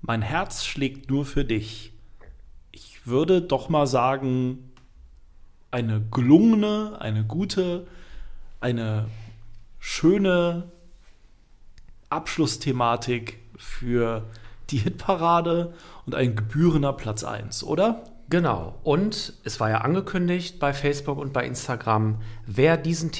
Mein Herz schlägt nur für dich. Ich würde doch mal sagen, eine gelungene, eine gute, eine schöne Abschlussthematik für die Hitparade und ein gebührender Platz 1, oder? Genau. Und es war ja angekündigt bei Facebook und bei Instagram, wer diesen